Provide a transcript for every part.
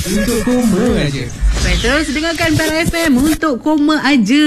Untuk koma aja. Terus dengarkan Bel FM untuk koma aja.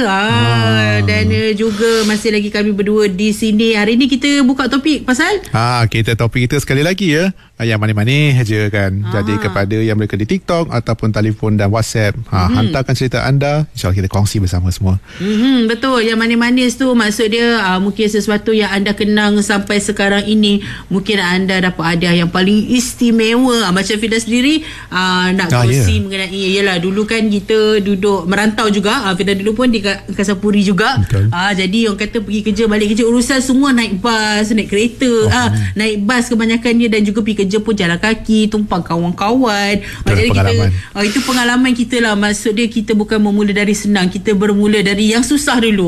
Dan juga masih lagi kami berdua di sini. Hari ni kita buka topik pasal kita topik kita sekali lagi ya, yang manis-manis aja kan. Jadi kepada yang mereka di TikTok ataupun telefon dan WhatsApp, hantarkan cerita anda, InsyaAllah kita kongsi bersama semua. Betul. Yang manis-manis tu maksud dia mungkin sesuatu yang anda kenang sampai sekarang ini. Mungkin anda dapat hadiah yang paling istimewa. Macam Fida sendiri nak kongsi mengenai, yelah dulu kan kita duduk merantau juga. Fida dulu pun di Kasapuri juga. Jadi orang kata pergi kerja balik kerja urusan semua naik bas, naik kereta, naik bas kebanyakannya, dan juga pergi kerja pun jalan kaki, tumpang kawan-kawan. Jadi kita itu pengalaman kita lah. Maksud dia kita bukan memula dari senang, kita bermula dari yang susah dulu.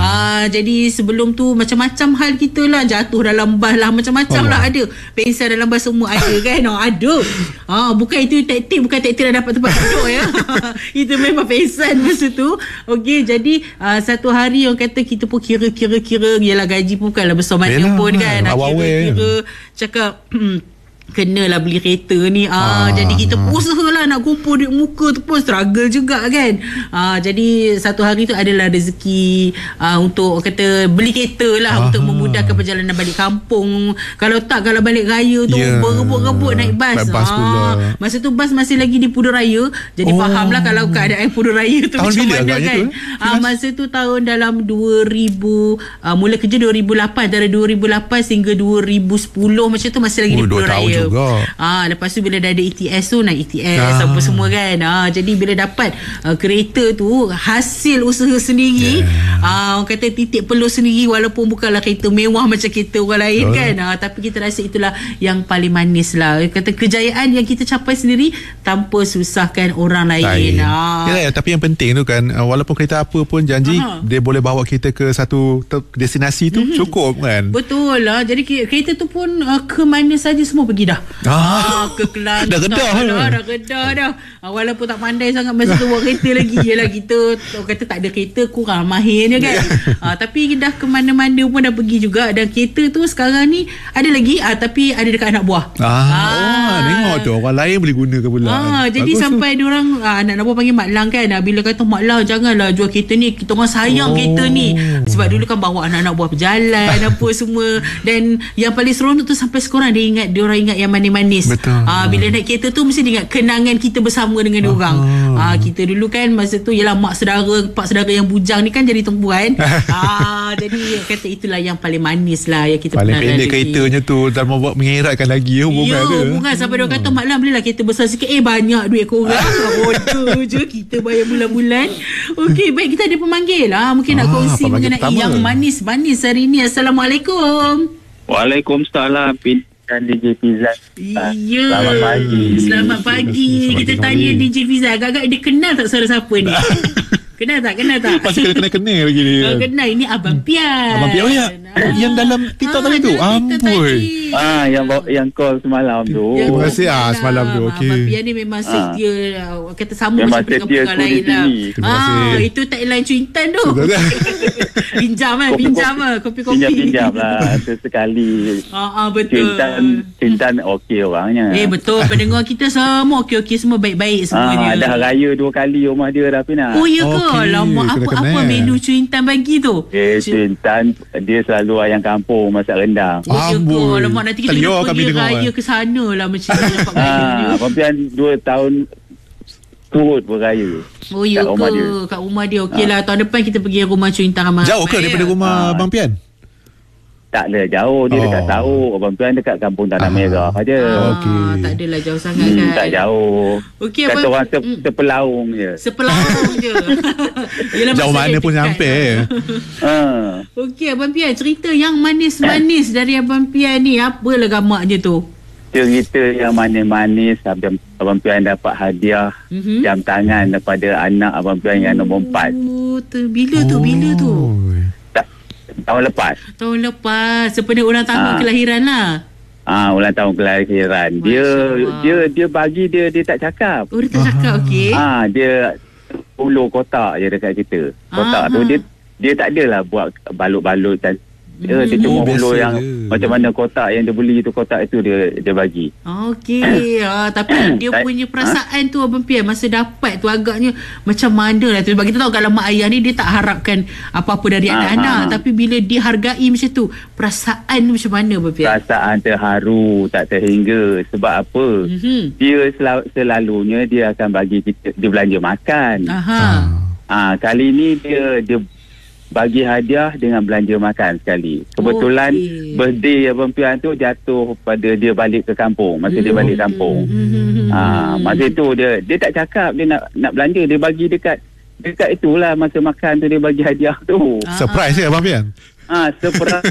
Jadi sebelum tu macam-macam hal kita lah, jatuh dalam bas lah, macam-macam lah ada. Pensel dalam bas semua ada kan. Ada. Bukan itu taktik, bukan taktik dah dapat tempat duduk ya. Itu memang pensel masa tu. Okey, jadi satu hari orang kata kita pun kira-kira, yelah gaji pun bukanlah besar banyak pun kan. Kira-kira cakap kenalah beli kereta ni. Jadi kita usaha lah nak kumpul duit muka tu pun struggle juga kan. Jadi satu hari tu adalah rezeki untuk kata beli kereta lah, untuk memudahkan perjalanan balik kampung. Kalau balik raya tu berebut-rebut naik bas. Masa tu bas masih lagi di Pudur Raya. Jadi faham lah kalau keadaan Pudur Raya tu tahun macam mana kan tu? Masa tu tahun dalam 2000, mula kerja 2008, dari 2008 hingga 2010 macam tu masih lagi di Pudur Raya juga. Lepas tu bila dah ada ETS tu naik ETS apa semua kan. Jadi bila dapat kereta tu hasil usaha sendiri, orang kata titik peluh sendiri, walaupun bukanlah kereta mewah macam kereta orang lain kan. Tapi kita rasa itulah yang paling manis lah. Kata kejayaan yang kita capai sendiri tanpa susahkan orang lain. Tapi yang penting tu kan, walaupun kereta apa pun janji dia boleh bawa kita ke satu destinasi tu cukup kan. Betul lah. Jadi kereta tu pun ke mana saja semua pergi dah. Ke Kelantan dah Kedah dah. Walaupun tak pandai sangat masa tu bawa kereta lagi. Yelah kita kata tak ada kereta, kurang mahirnya kan. Tapi dah ke mana-mana pun dah pergi juga. Dan kereta tu sekarang ni ada lagi, tapi ada dekat anak buah. Tengok tu orang lain boleh gunakan pula. Jadi sampai diorang anak buah panggil Mak Lang kan. Bila kata Mak Lang janganlah jual kereta ni, kita orang sayang kereta ni. Sebab dulu kan bawa anak-anak buah berjalan apa semua. Dan yang paling seronok tu sampai sekarang diorang ingat yang manis-manis. Bila naik kereta tu mesti ingat kenangan kita bersama dengan diorang. Kita dulu kan masa tu yelah pak saudara yang bujang ni kan jadi tumpuan. Jadi kata itulah yang paling manis lah yang kita paling pendek keretanya tu, dan membuat mengeratkan lagi hubungan tu. Hubungan sampai diorang kata Mak Lang belilah kereta besar sikit. Banyak duit korang. Bodoh je kita bayar bulan-bulan. Okey, baik, kita ada pemanggil mungkin nak kongsi mengenai yang manis-manis hari ni. Assalamualaikum. Waalaikumsalam. Dan DJ Fiza. Selamat pagi. Selamat pagi. Kita tanya DJ Fiza, agak-agak dia kenal tak suara siapa ni? Kenal tak? Masih kena lagi ni. Kenal, ini Abang Pian. Abang Pian yang dalam TikTok tadi tu. Amboi. Yang call semalam tu. Terima kasih semalam tu. Okey. Abang Pian ni memang setia, kata sama memang macam dengan lain lah. Terima kasih. Itu tagline Cuintan tu. Pinjam kopi-kopi. Pinjam lah sesekali. Betul. Cuintan okey orangnya. Betul. Pendengar kita semua okey, semua baik-baik semuanya. Dah raya 2 kali rumah dia dah Pina. Oh ya ke? Lama apa menu Cuintan bagi tu? Cuintan dia selalu ayam kampung masak rendang. Alamak, nanti kita pergi raya ke sana lah macam ni. Abang Pian 2 tahun turut berraya. Oh ya ke? Kat rumah dia. Okey lah, tahun depan kita pergi rumah Cuintan. Jauh ke daripada rumah Abang Pian? Tak ada jauh, dia dekat Tauk. Abang Pian dekat Kampung Tanah Merah aja. Tak adalah jauh sangat kan. Tak jauh. Okey, kata orang sepelaung je. Yelah, jauh mana pun sampai. Okey, Abang Pian, cerita yang manis-manis dari Abang Pian ni, apalah gamaknya tu? Cerita yang manis-manis. Abang Pian dapat hadiah jam tangan daripada anak Abang Pian yang nombor 4. Bila tu? Tahun lepas. Sepenuh ulang tahun kelahiran lah. Ulang tahun kelahiran. Dia bagi dia tak cakap. Oh, dia tak cakap. Okey. Dia 10 kotak je dekat kita. Kotak tu dia tak adalah buat balut-balut dan Dia cuma ulur yang macam mana kotak yang dia beli tu, kotak itu dia bagi. Okey. Tapi dia punya perasaan tu Abang Pian masa dapat tu agaknya macam mana lah tu. Sebab kita tahu kalau mak ayah ni dia tak harapkan apa-apa dari anak-anak. Tapi bila dihargai macam tu, perasaan tu macam mana Abang Pian? Perasaan terharu, tak terhingga. Sebab apa? Dia selalunya dia akan bagi kita, dia belanja makan. Kali ni dia bagi hadiah dengan belanja makan sekali. Kebetulan birthday Abang Pian tu jatuh pada dia balik ke kampung. Masa dia balik kampung. Masa tu dia tak cakap dia nak belanja, dia bagi dekat itulah masa makan tu dia bagi hadiah tu. Surprise ya Abang Pian? Surprise.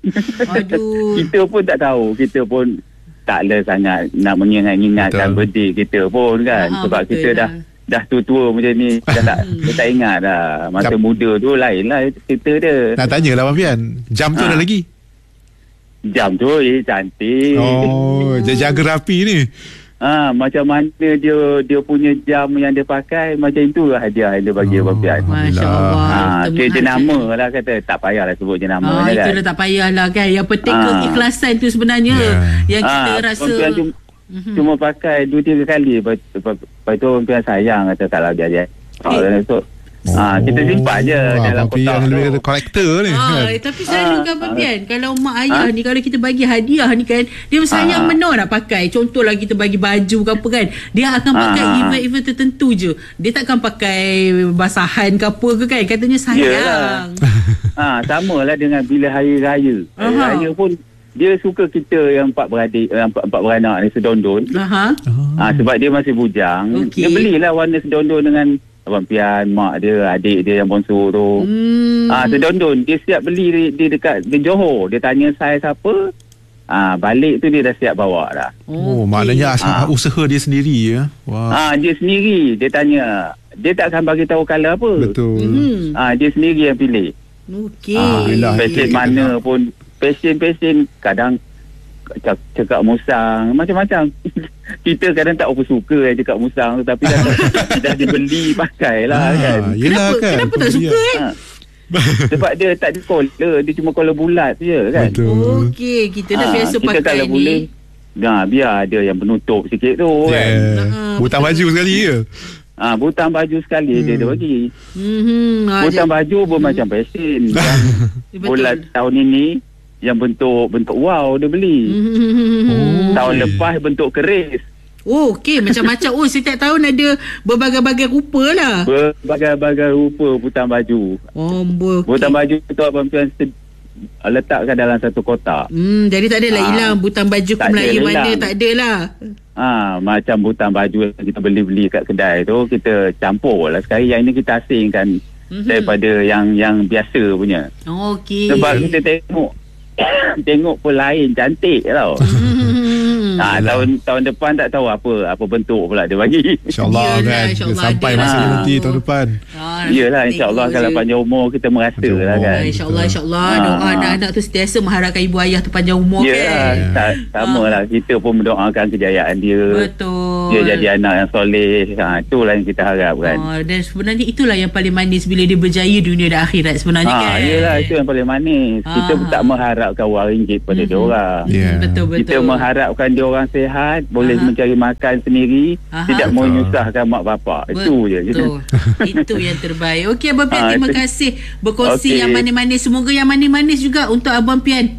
Kita pun tak tahu, kita pun taklah sangat nak mengingat-ingatkan birthday kita pun kan. Sebab kita dah tua-tua macam ni, dah tak ingat dah. Masa muda tu lain lah cerita dia. Nak tanya lah Abang Pian, jam tu ada lagi? Jam tu cantik. Dia jaga rapi ni. Macam mana dia punya jam yang dia pakai, macam itulah hadiah yang dia bagi Abang Pian. Masya Allah. Jenama lah kata, tak payahlah sebut jenama kan. Itulah tak payahlah kan. Yang penting keikhlasan tu sebenarnya yang kita rasa. Cuma pakai 2-3 kali. Lepas tu Abang Pian sayang kata tak lah dia. Kita simpan je dalam kotak tu. Kolektor ni tapi selalu kan Abang Pian, kalau mak ayah ni, kalau kita bagi hadiah ni kan, dia sayang benar nak pakai. Contohlah kita bagi baju ke apa kan, dia akan pakai event-event tertentu je. Dia takkan pakai basahan ke apa ke kan. Katanya sayang. Sama lah dengan bila hari raya. Hari raya pun dia suka kita yang empat beranak ni sedondon. Sebab dia masih bujang. Dia belilah warna sedondon dengan Abang Pian, mak dia, adik dia yang bongsu tu. Sedondon. Dia siap beli di dekat di Johor. Dia tanya saiz apa. Balik tu dia dah siap bawa dah. Maknanya usaha dia sendiri ya. Dia sendiri. Dia tanya. Dia tak akan bagi tahu color apa. Betul. Dia sendiri yang pilih. Fashion mana pun. Fashion kadang cakap musang macam-macam. Kita kadang tak apa suka cakap musang tu, tapi dah dibeli pakai lah kan. Kenapa tak suka sebab dia tak ada collar, dia cuma collar bulat je kan. Okey, kita dah biasa kita pakai kalau ni boleh, biar ada yang penutup sikit tu kan. Butang baju sekali je. Butang baju sekali dia bagi. Butang baju pun macam fashion kan. Bulan tahun ini yang bentuk wow dia beli. Tahun lepas bentuk keris. Okey, macam-macam. Setiap tahun ada berbagai-bagai rupa lah. Berbagai-bagai rupa butang baju. Butang baju tu Abang Pian letakkan dalam satu kotak. Jadi tak adalah hilang butang baju ke Melayu mana, tak adalah. Macam butang baju yang kita beli kat kedai tu, kita campur lah. Sekarang yang ini kita asingkan daripada yang biasa punya. Okey. Sebab kita tengok pun lain, cantik tau. Tahun depan tak tahu apa bentuk pula dia bagi. InsyaAllah kan, sampai masa nanti tahun depan. Iyalah, insyaAllah kalau panjang umur kita merasa lah kan. InsyaAllah doa anak-anak tu sentiasa mengharapkan ibu ayah tu panjang umur kan. Sama lah, kita pun mendoakan kejayaan dia. Betul. Dia jadi anak yang soleh. Itulah yang kita harapkan. Dan sebenarnya itulah yang paling manis bila dia berjaya dunia dan akhirat sebenarnya kan. Iyalah, itu yang paling manis. Kita tak mengharapkan wang ringgit pada dia orang. Betul-betul. Kita mengharapkan dia orang sihat, boleh mencari makan sendiri, tidak menyusahkan mak bapak. Itu je. Itu yang terbaik. Okey Abang Pian, terima kasih berkongsi yang manis-manis. Semoga yang manis-manis juga untuk Abang Pian.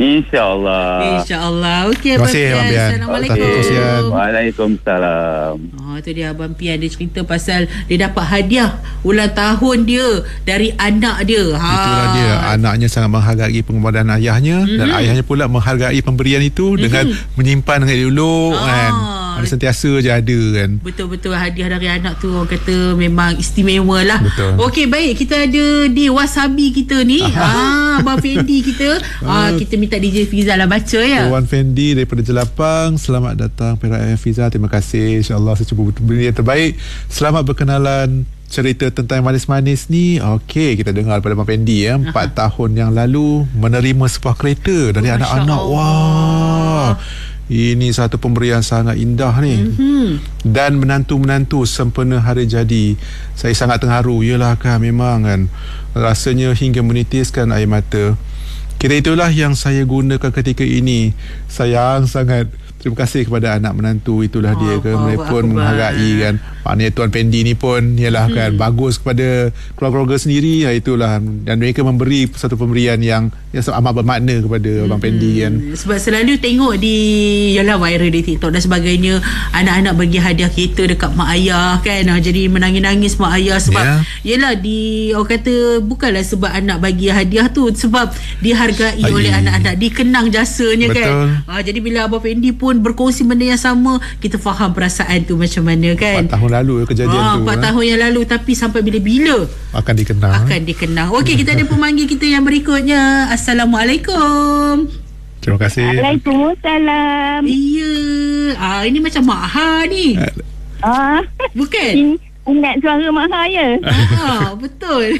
InsyaAllah. Okey Abang Pian. Assalamualaikum. Waalaikumsalam. Itu dia Abang Pian, dia cerita pasal dia dapat hadiah ulang tahun dia dari anak dia. Itulah dia, anaknya sangat menghargai pengorbanan ayahnya, dan ayahnya pula menghargai pemberian itu dengan menyimpan dengan elok kan. Ada sentiasa je ada kan. Betul-betul, hadiah dari anak tu orang kata memang istimewa lah. Okey, baik, kita ada di Wasabi kita ni. Abang Fendi kita. Kita minta DJ Fiza lah baca ya. Wan Fendi daripada Jelapang, selamat datang Perak Fiza, terima kasih. InsyaAllah saya cuba beri yang terbaik. Selamat berkenalan. Cerita tentang manis-manis ni, okey, kita dengar daripada Abang Fendi ya. 4 tahun yang lalu menerima sebuah kereta dari anak-anak. Wah, ini satu pemberian sangat indah ni. Dan menantu-menantu sempena hari jadi, saya sangat terharu. Yelah kan, memang kan, rasanya hingga menitiskan air mata. Kira itulah yang saya gunakan ketika ini. Sayang sangat. Terima kasih kepada anak menantu. Itulah dia ke. Mereka pun menghargai kan. Maknanya Tuan Pendi ni pun ialah kan bagus kepada keluarga-keluarga sendiri. Itulah. Dan mereka memberi satu pemberian yang amat bermakna kepada Abang Pendi kan. Sebab selalu tengok di yalah viral di TikTok dan sebagainya, anak-anak bagi hadiah kereta dekat mak ayah kan. Jadi menangis-nangis mak ayah sebab yalah orang kata bukanlah sebab anak bagi hadiah tu, sebab dihargai oleh anak-anak, dikenang jasanya. Betul. Kan. Jadi bila Abang Pendi pun berkongsi benda yang sama, kita faham perasaan tu macam mana kan. 4 tahun lalu kejadian tu. 4 tahun yang lalu, tapi sampai bila-bila akan dikenang. Okey, kita ada pemanggil kita yang berikutnya. Assalamualaikum. Terima kasih. Waalaikumsalam. Ya. Ini macam Mak Ha ni. Bukan? Ingat suara Mak Ha ya? Betul.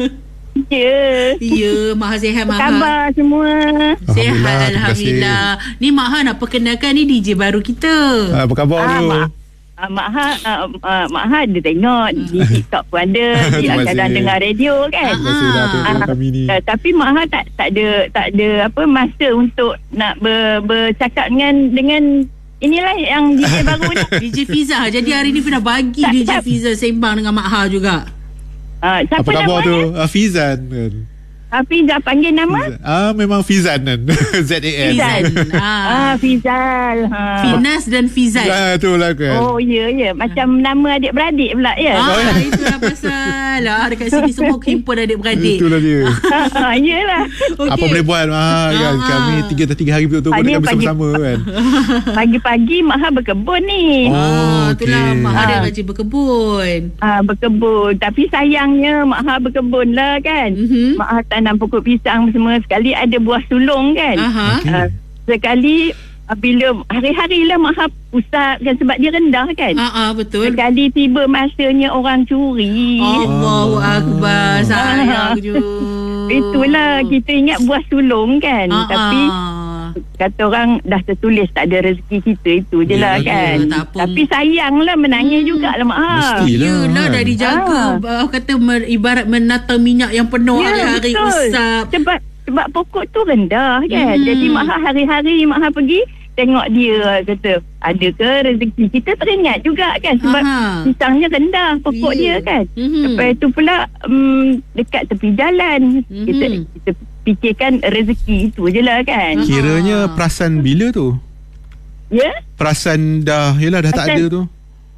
Ya, Mak Ha sihat, Mak Ha. Apa khabar semua? Sihat, Alhamdulillah. Ni Mak Ha nak perkenalkan, ni DJ baru kita. Apa khabar tu? Mak Ha dia tengok di TikTok pun ada. Dia kadang dengar radio kan. Terima kasih dah tengok kami ni. Tapi Mak Ha tak ada apa masa untuk nak bercakap dengan inilah yang DJ baru ni. DJ Fiza. Jadi hari ni pernah bagi DJ Fiza sembang dengan Mak Ha juga. Siapa apa khabar tu? Fizan. Fiza panggil nama? Memang Fizan kan. Z-A-N. Fizan. Fizal. Finas dan Fizal. Itulah kan. Oh ya. Macam nama adik-beradik pula ya. Itulah pasal. Dekat sini semua himpun adik-beradik. Itulah dia. Yalah. Okay. Apa boleh buat kan? Kami 3 hari betul-betul dekat bersama-sama kan. Pagi-pagi Mak Ha berkebun ni. Itulah Mak Ha dia rajin berkebun. Berkebun. Tapi sayangnya Mak Ha berkebun lah kan. Mak Ha tanam pokok pisang semua, sekali ada buah sulung kan. Sekali bila hari-hari lah Mak Ha pusat kan, sebab dia rendah kan. Betul. Sekali tiba masanya orang curi. Allahu Akbar. Sayang je. Itulah, kita ingat buah sulung kan. Tapi kata orang dah tertulis tak ada rezeki kita, itu je lah kan. Tapi sayang lah, menangis jugalah Mak Ha. Mestilah dah dijaga. Kata ibarat menata minyak yang penuh hari-hari usap. Sebab pokok tu rendah kan. Jadi Mak Ha hari-hari Mak Ha pergi tengok dia, kata ada ke rezeki. Kita teringat juga kan, sebab pisangnya rendah pokok dia kan. Lepas tu pula dekat tepi jalan. Kita fikirkan rezeki itu je lah kan. Kiranya perasan bila tu? Ya? Perasan dah tak ada tu?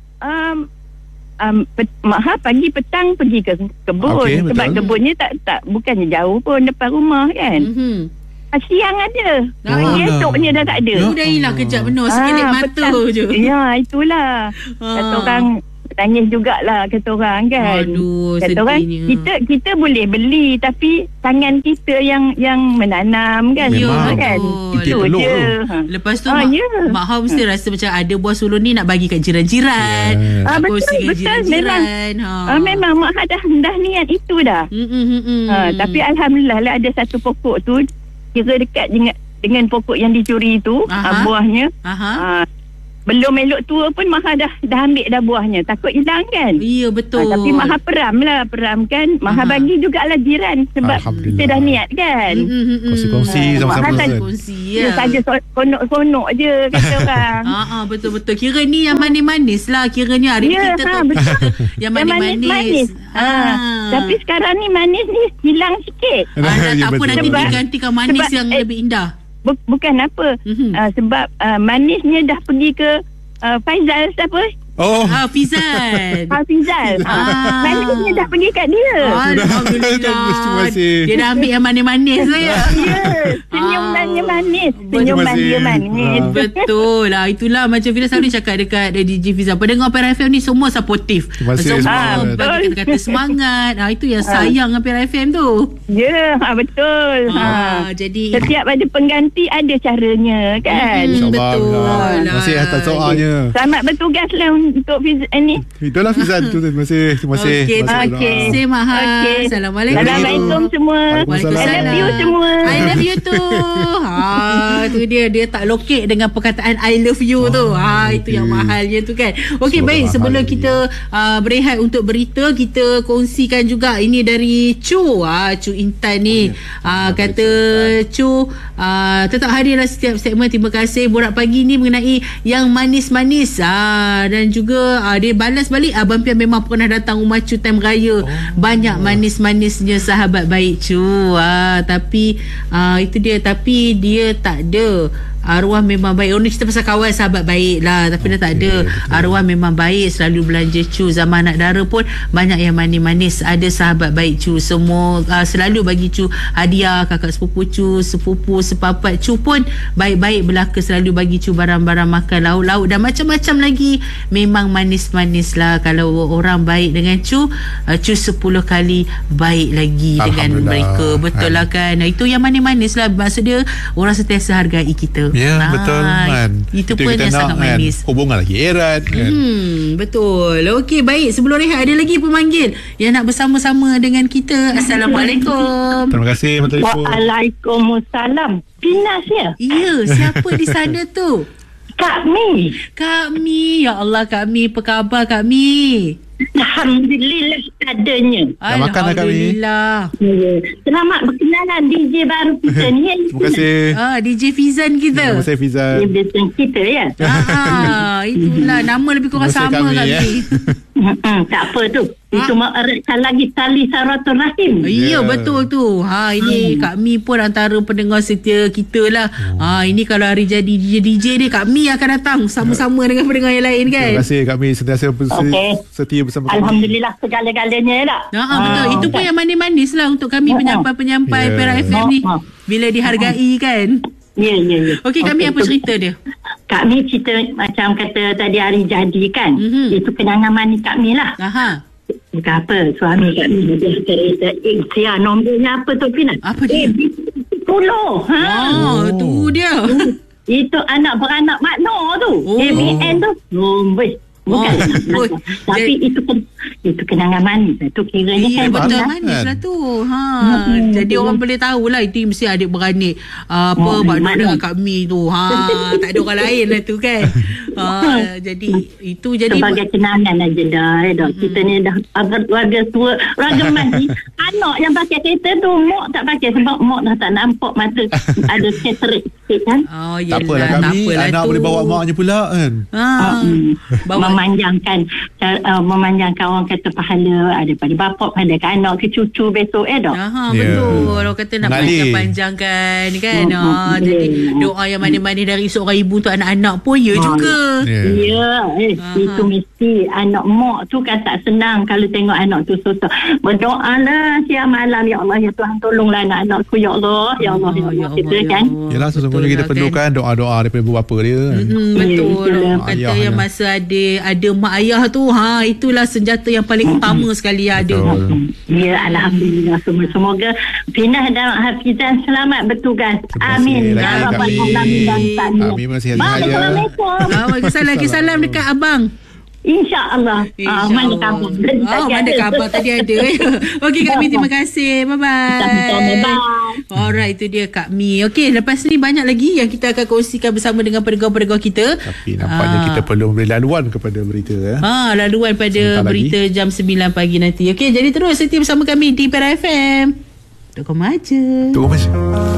Mak Ha pagi petang pergi ke kebun. Sebab kebunnya tak bukannya jauh pun depan rumah kan. Siang ada. Esoknya dah tak ada. Dah hilang kejap benar. Sekelip mata je. Ya, itulah. Kata orang nangis jugalah, kata orang kan. Kata orang kita boleh beli, tapi tangan kita yang menanam kan. Kan. Itu je. Lepas tu Mak Ha mesti rasa macam ada buah sulung ni nak bagi kat jiran-jiran. Betul. Memang Mak Ha dah niat itu dah. Tapi alhamdulillah lah ada satu pokok tu kira dekat dengan pokok yang dicuri tu, buahnya. Belum elok tua pun Mak Ha dah ambil dah buahnya. Takut hilang kan. Ya, betul. Tapi Mak Ha peram kan. Mak Ha bagi jugalah jiran, sebab kita dah niat kan. Kongsi-kongsi sama-sama kan. Dia saja konok-konok je, kata orang. Betul-betul. Kira ni yang manis-manis lah. Kiranya hari ni kita tu yang manis-manis. Tapi sekarang ni manis ni hilang sikit. Tak apa, nanti digantikan manis yang lebih indah. Bukan apa. Sebab manisnya dah pergi ke Faizal siapa? Fizan. Fizal. Manisnya dah pergi kat dia. Alhamdulillah. Dia dah ambil yang manis-manis lah ya. Senyumannya manis. Senyuman dia manis. Betul lah. Itulah macam Fiza selalu cakap dekat DJ Fiza. Pendengar Pera FM ni semua supportive. Semua bagi kata-kata semangat. Itu yang sayang dengan Pera FM tu. Ya, betul. Jadi setiap ada pengganti ada caranya kan. Betul. Masih atas soalnya. Selamat bertugas lah untuk ni. Itulah Fizan tu. Terima kasih. Terima kasih Maha. Assalamualaikum semua. I love you semua. I love you tu. Tu dia tak lokek dengan perkataan I love you tu. Itu yang mahalnya tu kan. Okey, baik, sebelum kita berehat untuk berita, kita kongsikan juga ini dari Chu. Chu Intan ni. Kata Chu, tetap hadirlah setiap segmen. Terima kasih. Borak Pagi ni mengenai yang manis-manis. Dan juga dia balas balik, Abang Pian memang pernah datang rumah Chu time raya. Banyak manis-manisnya sahabat baik Chu. Tapi itu dia, tapi dia tak ada. Arwah memang baik. Orang ni cerita pasal kawan sahabat baik lah, tapi dah tak ada. Arwah memang baik, selalu belanja Cu. Zaman anak dara pun banyak yang manis-manis. Ada sahabat baik Cu. Semua selalu bagi Cu hadiah. Kakak sepupu Cu, sepupu sepapat Cu pun baik-baik belaka, selalu bagi Cu barang-barang makan, lauk-lauk dan macam-macam lagi. Memang manis-manis lah. Kalau orang baik dengan Cu, Cu 10 kali baik lagi dengan mereka. Betul lah kan. Itu yang manis-manis lah. Maksud dia orang sentiasa hargai kita. Ya, betul kan. Itu pun yang sangat manis. Hubungan lagi erat kan. Betul. Okey, baik, sebelum rehat ada lagi pemanggil yang nak bersama-sama dengan kita. Assalamualaikum. Terima kasih Menteri. Waalaikumsalam. Pinas ya? Ya, siapa di sana tu? Kak Mi. Kak Mi. Ya Allah, Kak Mi, apa khabar Kak Mi? Alhamdulillah adanya. Alhamdulillah. Selamat berkenalan DJ baru kita ni. Terima kasih. DJ Fizan kita. Terima kasih Fizan. Fizan kita ya. Itulah nama lebih kurang sama kami. Tak apa tu. Itu eratkan lagi tali silaturahim. Ya, betul tu. Ini Kak Mi pun antara pendengar setia kita lah. Ini kalau hari jadi DJ ni, Kak Mi akan datang sama-sama dengan pendengar yang lain kan. Terima kasih Kak Mi sentiasa setia bersama kami. Alhamdulillah segala-galanya lah. Betul. Itu pun yang manis-manis lah untuk kami penyampai Perak FM ni. Bila dihargai kan. Ya. Okey, kami apa cerita dia? Kak Mi cerita macam kata tadi hari jadi kan. Itu kenangan manis Kak Mi lah. Bukan apa, suami Kak Mi dia cerita nombornya apa tu Pina? Apa dia? 10. Tu dia. Itu anak beranak makna tu. ABN tu. Bukan. Tapi itu kenangan manis. Itu kiranya kan betul manis lah tu. Jadi orang boleh tahulah itu mesti adik beranik makna dengan Kak Mi tu. Tak ada orang lain lah tu kan. Jadi itu jadi sebagai kenangan aja dah. Kita ni dah warga tua, warga mandi. Anak yang pakai kereta tu mak tak pakai sebab mak dah tak nampak mata ada catering kan. Tak apalah Kak Mi, anak boleh bawa maknya pula kan. Memanjangkan orang kata pahala daripada bapa pada ke anak ke cucu besok dah. Betul. Orang kata nak panjangkan kan. Jadi doa yang manis-manis dari seorang ibu untuk anak-anak pun juga. Itu mesti anak mak tu kan tak senang kalau tengok anak tu susah. Berdoalah siang malam, ya Allah ya Tuhan tolonglah anak-anakku ya Allah ya Allah kita kan. Yalah, sesungguhnya kita perlukan doa-doa daripada ibu bapa dia. Betul. Kata yang masa ada mak ayah tu, itulah senjata yang paling utama sekali ada. Ya, alhamdulillah. Semoga Pinah dan Hafizan selamat bertugas. Amin. Ya Rabbal alamin. Amin. Assalamualaikum. Salam dekat abang. InsyaAllah. Mana khabar? Mana khabar tadi ada. Okey Kak Mi, terima kasih. Bye-bye. Alright, itu dia Kak Mi. Okey, lepas ni banyak lagi yang kita akan kongsikan bersama dengan pendengar-pendengar kita. Tapi nampaknya kita perlu memberi laluan kepada berita. Laluan pada berita jam 9 pagi nanti. Okey, jadi terus setia bersama kami di Perak FM. Tok Maja.